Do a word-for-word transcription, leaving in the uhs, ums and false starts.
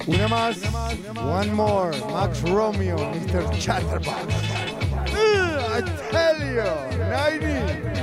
Una más. One more. Max Romeo, mister Chatterbox. Uh, I tell you, ninety.